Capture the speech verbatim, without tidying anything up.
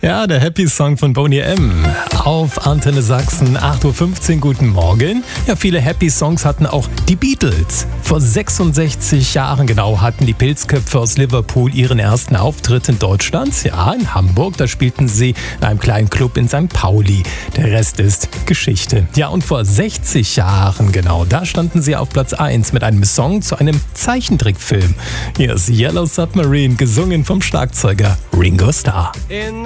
Ja, der Happy Song von Boney M. Auf Antenne Sachsen, acht Uhr fünfzehn, guten Morgen. Ja, viele Happy Songs hatten auch die Beatles. Vor sechsundsechzig Jahren genau hatten die Pilzköpfe aus Liverpool ihren ersten Auftritt in Deutschland. Ja, in Hamburg, da spielten sie in einem kleinen Club in Sankt Pauli. Der Rest ist Geschichte. Ja, und vor sechzig Jahren genau, da standen sie auf Platz eins mit einem Song zu einem Zeichentrickfilm. Hier ist Yellow Submarine, gesungen vom Schlagzeuger Ringo Starr. In